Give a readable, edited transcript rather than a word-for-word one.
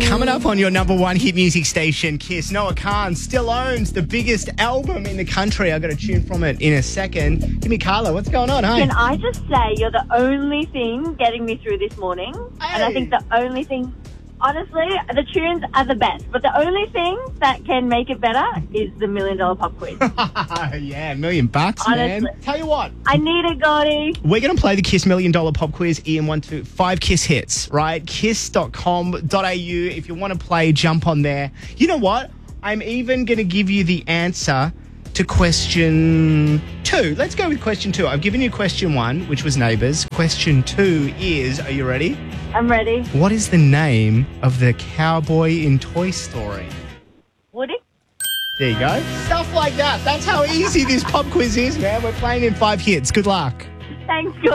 Coming up on your number one hit music station, Kiss, Noah Kahan still owns the biggest album in the country. I got a tune from it in a second. Give me Carla, what's going on? Hey. Can I just say you're the only thing getting me through this morning? Hey. And I think the only thing, honestly, the tunes are the best. But the only thing that can make it better is the $1 Million Pop Quiz. Yeah, $1 million, Honestly. man. Tell you what. I need it, Goldie. We're going to play the Kiss $1 Million Pop Quiz in 1, 2, 5 Kiss hits, right? Kiss.com.au. If you want to play, jump on there. You know what? I'm even going to give you the answer to question 2. Let's go with question 2. I've given you question 1, which was Neighbours. Question 2 is, are you ready? I'm ready. What is the name of the cowboy in Toy Story? Woody? There you go. Stuff like that. That's how easy this pop quiz is, man. We're playing in 5 hits. Good luck. Thanks, Goldie.